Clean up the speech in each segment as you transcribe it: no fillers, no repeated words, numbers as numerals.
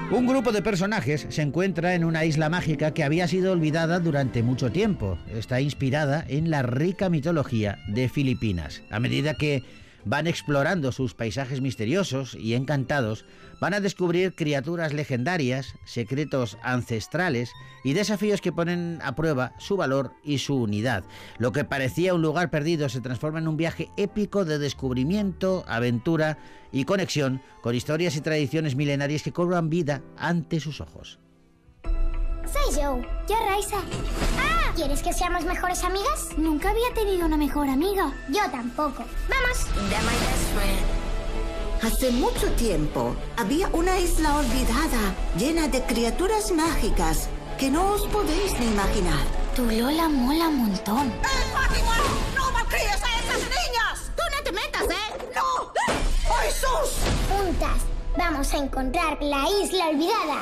Un grupo de personajes se encuentra en una isla mágica que había sido olvidada durante mucho tiempo. Está inspirada en la rica mitología de Filipinas. A medida que van explorando sus paisajes misteriosos y encantados, van a descubrir criaturas legendarias, secretos ancestrales y desafíos que ponen a prueba su valor y su unidad. Lo que parecía un lugar perdido se transforma en un viaje épico de descubrimiento, aventura y conexión con historias y tradiciones milenarias que cobran vida ante sus ojos. Soy Joe. Yo Raisa. ¡Ah! ¿Quieres que seamos mejores amigas? Nunca había tenido una mejor amiga. Yo tampoco. ¡Vamos! Hace mucho tiempo había una isla olvidada llena de criaturas mágicas que no os podéis ni imaginar. Tu Lola mola un montón. ¡No malcríes a esas niñas! ¡Tú no te metas, ¡No! ¡Ay, sus! Juntas vamos a encontrar la isla olvidada.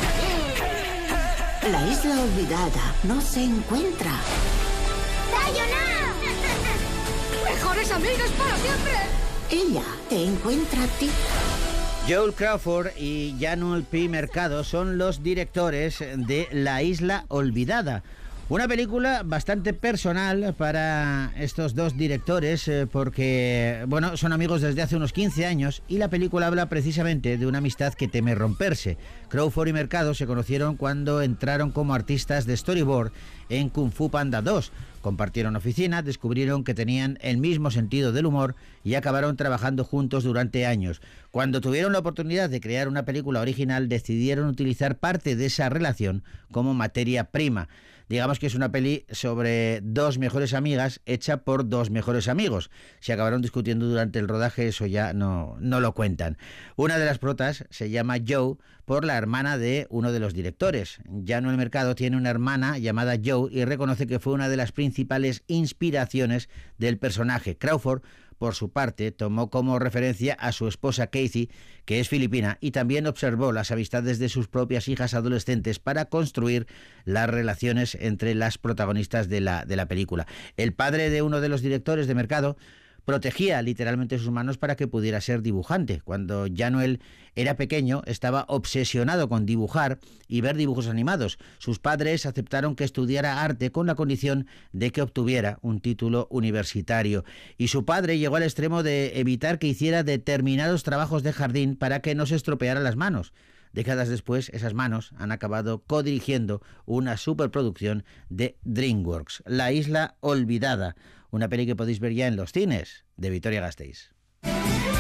La isla olvidada no se encuentra. ¡Sayonara! ¡Mejores amigas para siempre! Ella te encuentra a ti. Joel Crawford y Januel P. Mercado son los directores de La Isla Olvidada. Una película bastante personal para estos dos directores porque, bueno, son amigos desde hace unos 15 años y la película habla precisamente de una amistad que teme romperse. Crawford y Mercado se conocieron cuando entraron como artistas de storyboard en Kung Fu Panda 2. Compartieron oficina, descubrieron que tenían el mismo sentido del humor y acabaron trabajando juntos durante años. Cuando tuvieron la oportunidad de crear una película original, decidieron utilizar parte de esa relación como materia prima. Digamos que es una peli sobre dos mejores amigas hecha por dos mejores amigos. Si acabaron discutiendo durante el rodaje, eso ya no lo cuentan. Una de las protas se llama Joe por la hermana de uno de los directores. Januel Mercado tiene una hermana llamada Joe y reconoce que fue una de las principales inspiraciones del personaje. Crawford, por su parte, tomó como referencia a su esposa Kathy, que es filipina, y también observó las amistades de sus propias hijas adolescentes para construir las relaciones entre las protagonistas de la película. El padre de uno de los directores de Mercado protegía literalmente sus manos para que pudiera ser dibujante. Cuando Januel era pequeño, estaba obsesionado con dibujar y ver dibujos animados. Sus padres aceptaron que estudiara arte con la condición de que obtuviera un título universitario. Y su padre llegó al extremo de evitar que hiciera determinados trabajos de jardín para que no se estropearan las manos. Décadas después, esas manos han acabado codirigiendo una superproducción de DreamWorks, La Isla Olvidada, una peli que podéis ver ya en los cines de Vitoria-Gasteiz.